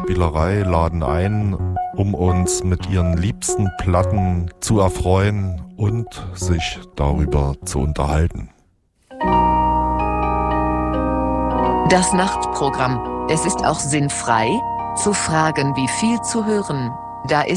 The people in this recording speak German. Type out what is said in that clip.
Spielerei laden ein, um uns mit ihren liebsten Platten zu erfreuen und sich darüber zu unterhalten. Das Nachtprogramm. Es ist auch sinnfrei, zu fragen, wie viel zu hören da ist.